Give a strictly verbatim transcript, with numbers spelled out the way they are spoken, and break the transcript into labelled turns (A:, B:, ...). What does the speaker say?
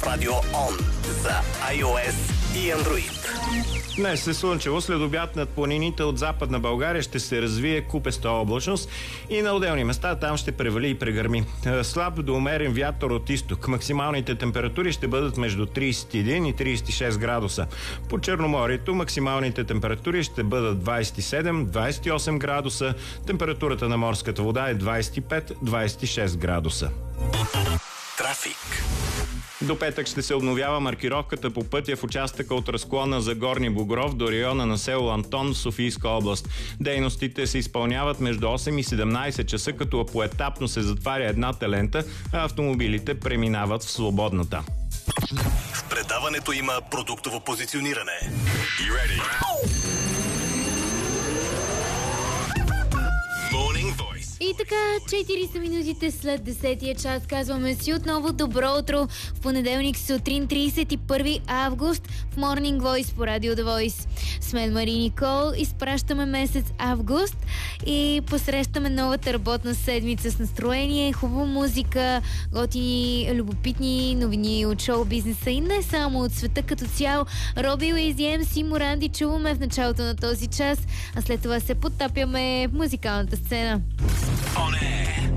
A: Radio On за iOS и Android.
B: Днес е слънчево, след обяд над планините от Западна България ще се развие купеста облачност и на отделни места там ще превали и прегърми. Слаб до умерен вятър от изток. Максималните температури ще бъдат между трийсет и един и трийсет и шест градуса. По Черноморието максималните температури ще бъдат двайсет и седем до двайсет и осем градуса. Температурата на морската вода е двайсет и пет до двайсет и шест градуса.
A: Трафик.
B: До петък ще се обновява маркировката по пътя в участъка от разклона за Горни Богров до района на село Антон в Софийска област. Дейностите се изпълняват между осем и седемнайсет часа, като поетапно се затваря едната лента, а автомобилите преминават в свободната.
A: В предаването има продуктово позициониране.
C: И така, четири са минутите след десетия час. Казваме си отново добро утро в понеделник сутрин, трийсет и първи август в Morning Voice по Radio The Voice. С мен Мари Никол изпращаме месец август и посрещаме новата работна седмица с настроение, хубава музика, готини, любопитни новини от шоу-бизнеса и не само от света като цяло. Роби Уизи, Ем Си Моранди чуваме в началото на този час, а след това се потапяме в музикалната сцена.
A: On air.